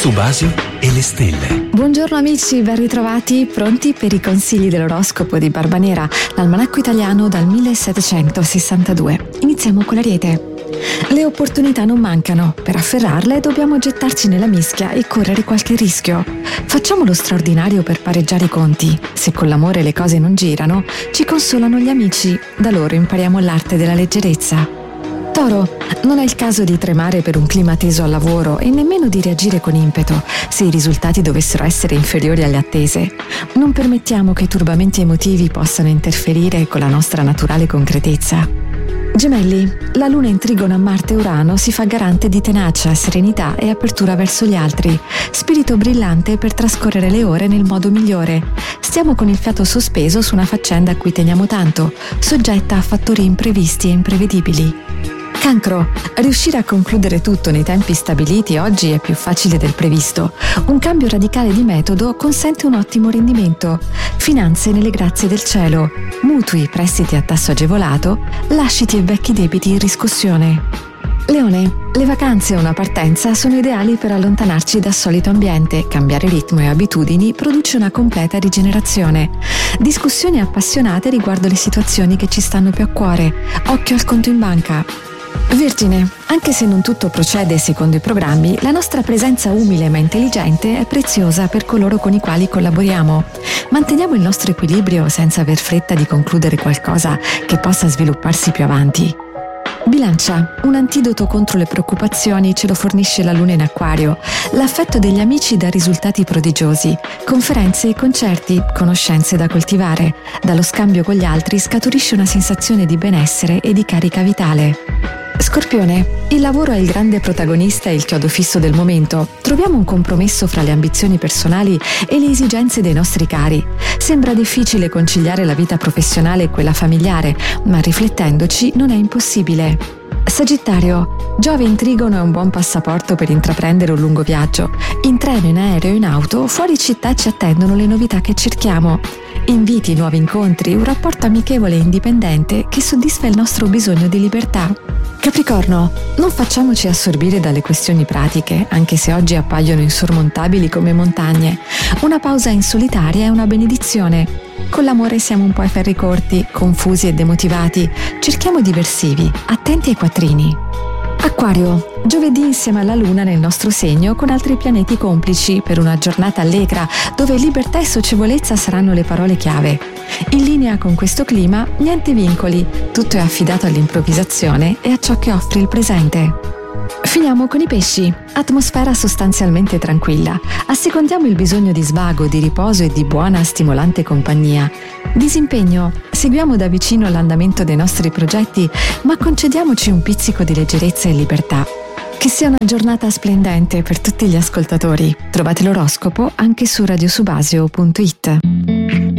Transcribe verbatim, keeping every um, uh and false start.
Subasio e le stelle. Buongiorno amici, ben ritrovati, pronti per i consigli dell'oroscopo di Barbanera, l'almanacco italiano dal millesettecentosessantadue. Iniziamo con l'Ariete. Le opportunità non mancano, per afferrarle dobbiamo gettarci nella mischia e correre qualche rischio. Facciamo lo straordinario per pareggiare i conti. Se con l'amore le cose non girano, ci consolano gli amici, da loro impariamo l'arte della leggerezza. Toro, non è il caso di tremare per un clima teso al lavoro e nemmeno di reagire con impeto se i risultati dovessero essere inferiori alle attese. Non permettiamo che i turbamenti emotivi possano interferire con la nostra naturale concretezza. Gemelli, la luna in trigono a Marte e Urano si fa garante di tenacia, serenità e apertura verso gli altri, spirito brillante per trascorrere le ore nel modo migliore. Stiamo con il fiato sospeso su una faccenda a cui teniamo tanto, soggetta a fattori imprevisti e imprevedibili. Cancro, riuscire a concludere tutto nei tempi stabiliti oggi è più facile del previsto. Un cambio radicale di metodo consente un ottimo rendimento. Finanze nelle grazie del cielo. Mutui, prestiti a tasso agevolato, lasciti e vecchi debiti in riscossione. Leone, le vacanze e una partenza sono ideali per allontanarci dal solito ambiente. Cambiare ritmo e abitudini produce una completa rigenerazione. Discussioni appassionate riguardo le situazioni che ci stanno più a cuore. Occhio al conto in banca. Vergine, anche se non tutto procede secondo i programmi, la nostra presenza umile ma intelligente è preziosa per coloro con i quali collaboriamo. Manteniamo il nostro equilibrio senza aver fretta di concludere qualcosa che possa svilupparsi più avanti. Bilancia, un antidoto contro le preoccupazioni ce lo fornisce la luna in Acquario. L'affetto degli amici dà risultati prodigiosi. Conferenze e concerti, conoscenze da coltivare. Dallo scambio con gli altri scaturisce una sensazione di benessere e di carica vitale. Scorpione, il lavoro è il grande protagonista e il chiodo fisso del momento. Troviamo un compromesso fra le ambizioni personali e le esigenze dei nostri cari. Sembra difficile conciliare la vita professionale e quella familiare, ma riflettendoci non è impossibile. Sagittario, Giove in trigono è un buon passaporto per intraprendere un lungo viaggio. In treno, in aereo, in auto, fuori città ci attendono le novità che cerchiamo. Inviti, nuovi incontri, un rapporto amichevole e indipendente che soddisfa il nostro bisogno di libertà. Capricorno, non facciamoci assorbire dalle questioni pratiche, anche se oggi appaiono insormontabili come montagne. Una pausa in solitaria è una benedizione. Con l'amore siamo un po' ai ferri corti, confusi e demotivati. Cerchiamo diversivi, attenti ai quattrini. Acquario, giovedì insieme alla luna nel nostro segno con altri pianeti complici per una giornata allegra dove libertà e socievolezza saranno le parole chiave. In linea con questo clima, niente vincoli, tutto è affidato all'improvvisazione e a ciò che offre il presente. Finiamo con i pesci. Atmosfera sostanzialmente tranquilla. Assecondiamo il bisogno di svago, di riposo e di buona, stimolante compagnia. Disimpegno. Seguiamo da vicino l'andamento dei nostri progetti, ma concediamoci un pizzico di leggerezza e libertà. Che sia una giornata splendente per tutti gli ascoltatori. Trovate l'oroscopo anche su radiosubasio punto it.